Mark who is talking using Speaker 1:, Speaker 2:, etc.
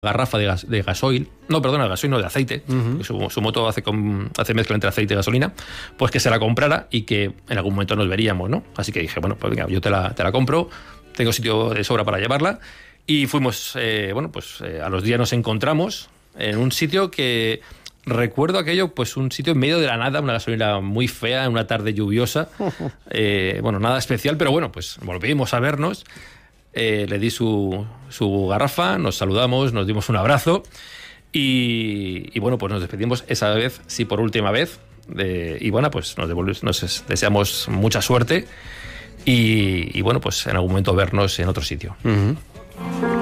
Speaker 1: garrafa de gasoil, de aceite, que su moto hace mezcla entre aceite y gasolina, pues que se la comprara y que en algún momento nos veríamos, ¿no? Así que dije, bueno, pues venga, yo te la compro, tengo sitio de sobra para llevarla, y fuimos, a los días nos encontramos en un sitio que recuerdo aquello, pues un sitio en medio de la nada, una gasolinera muy fea, en una tarde lluviosa, nada especial, pero bueno, pues volvimos a vernos. Le di su garrafa, nos saludamos, nos dimos un abrazo y bueno, pues nos despedimos esa vez, sí, por última vez, pues nos deseamos mucha suerte y bueno, pues en algún momento vernos en otro sitio.